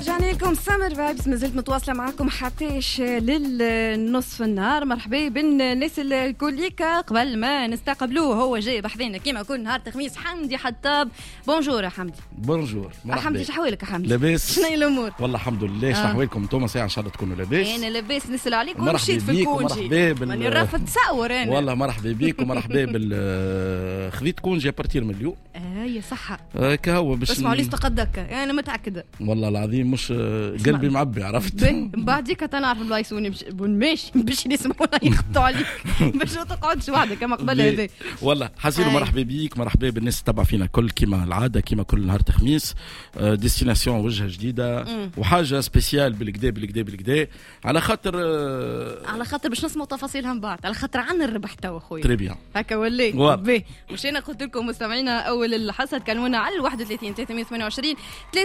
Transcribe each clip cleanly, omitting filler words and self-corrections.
رجعنا لكم سمر فايبس، مازلت متواصله معكم حتىش للنصف النهار. مرحبا بالناس الكوليكا. قبل ما نستقبلوه هو جاي بحذينا كيما كل نهار تخميس حمدي حطاب. بونجور يا حمدي. بونجور مرحبا. حمدي شحوالك يا حمدي؟ لاباس. شنو هي الامور؟ والله الحمد لله. شحوالكم انتم ساعه ان شاء الله تكونوا لاباس. انا لاباس نسال عليكم ومشيت في الكونجي. مرحبا ماني رافض تصور انا. والله مرحبا بيك ومرحبا خذيت كونجي ابارتير من اليوم. يا صحه كهو باش اسمعوا لي استقدك انا متاكده والله العظيم مش قلبي معبي عرفت. بعديك تنعرف بلايصوني ماشي باش يسمعونا يخطوا عليك باش ما تقعدش وحدك كما قبل هذا. والله حسيلو مرحبا بيك مرحبا بالناس تتبع فينا كل كيما العاده كيما كل نهار تخميس. ديستيناسيون وجهه جديده وحاجه سبيسيال بالكدا على خاطر باش نسمعوا تفاصيلها من بعد، على خاطر عن الربح توا خويا. تري بيان هكا ولي مش انا قلت لكم مستمعينا اول الحصه كلمونا على 31 328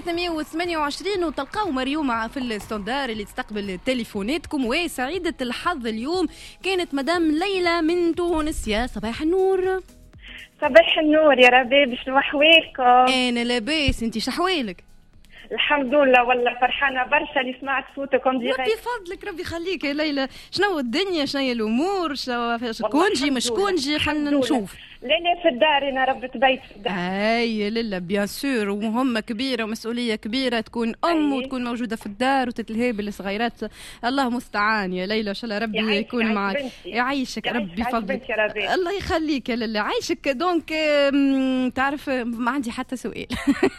328 وتلقاو مريومه في الستاندار اللي تستقبل تليفوناتكم. وسعيده الحظ اليوم كانت مدام ليلى من تونس. يا صباح النور. صباح النور يا ربي. شنو احوالكم؟ انا لاباس، انتي شحوالك؟ الحمد لله والله فرحانه برشا اللي سمعت صوتكم ديريكت. ربي فضلك ربي خليك يا ليلى. شنو الدنيا شنو هي الامور كونجي مش كونجي خلينا نشوف. لا في الدار انا ربة بيت في الدار. اي لا بيان سور ومهمه كبيره ومسؤوليه كبيره تكون وتكون موجوده في الدار وتتلهي بالصغيرات. الله مستعان يا ليلى. ان شاء الله ربي يكون معك يعيشك ربي فضلك. الله يخليك يا ليلى عايشك. دونك تعرف ما عندي حتى سؤال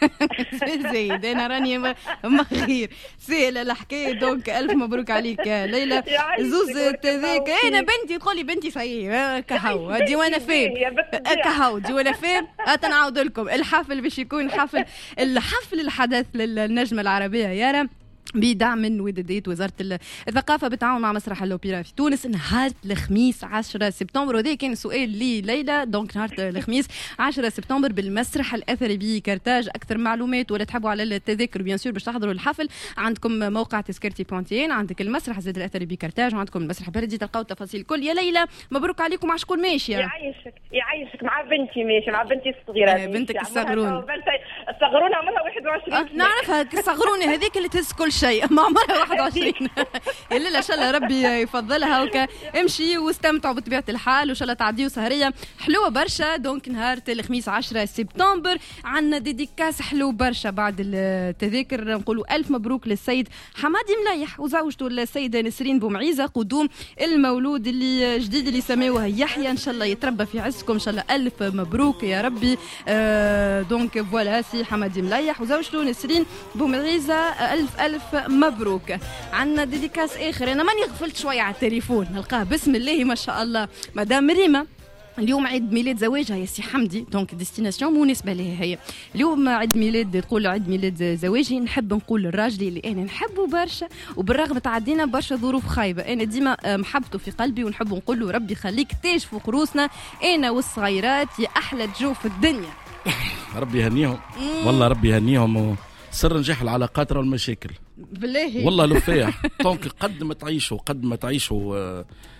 زايد انا راني مخير سهل الحكايه. دونك الف مبروك عليك يا ليلى. زوز تذاك انا بنتي تقولي بنتي صحيح كهو هدي وانا فين كهودي ولا فين. نعاود لكم الحفل باش يكون الحفل الحدث للنجمة العربية يارا بدعم من ودادية وزارة الثقافة بالتعاون مع مسرح الأوبرا في تونس نهار الخميس 10 سبتمبر. وذا كان سؤال لي ليلى. دونك نهار الخميس 10 سبتمبر بالمسرح الأثري بكرتاج. أكثر معلومات ولا تحبوا على التذاكر بيان سور باش تحضروا الحفل عندكم موقع تذكرتي بونتين، عندك المسرح زاد الأثري بكرتاج وعندكم المسرح البلدي تلقاو التفاصيل الكل. يا ليلى مبروك عليكم. عشكون ماشية؟ يعيشك مع بنتي ماشية مع بنتي الصغيرة. بنتك الصغرون الصغرون عمرها 21 نعرفها الصغرونة هذيك اللي تهز كل شيء ما عمرها 21 يا لا. ان شاء الله ربي يفضلها وكا امشي واستمتعوا بطبيعه الحال وان شاء الله تعديوا سهريه حلوه برشا. دونك نهار الخميس 10 سبتمبر عندنا ديديكاس حلو برشا. بعد التذاكر نقولوا الف مبروك للسيد حمادي ملايح وزوجته السيده نسرين بومعيزه قدوم المولود اللي جديد اللي سموه يحيى. ان شاء الله يتربى في عزكم ان شاء الله. الف مبروك يا ربي. دونك فوالا سي حمادي ملايح وزوجته نسرين بومعيزه الف مبروك. عندنا ديديكاس اخر انا ماني غفلت شويه على التليفون نلقاه بسم الله ما شاء الله مدام ريما. اليوم عيد ميلاد زواجها يا سي حمدي. دونك ديستيناسيون مناسبه لها هي اليوم عيد ميلاد. تقول عيد ميلاد زواجي نحب نقول للراجل اللي انا نحبه برشا وبالرغم تعدينا برشا ظروف خايبه انا ديما محبته في قلبي ونحب نقول له ربي خليك تاج فوق روسنا انا والصغيرات يا احلى جو في الدنيا. ربي يهنيهم والله ربي يهنيهم. سر نجاح العلاقات والمشاكل بالله والله لفاح. دونك قد ما تعيشوا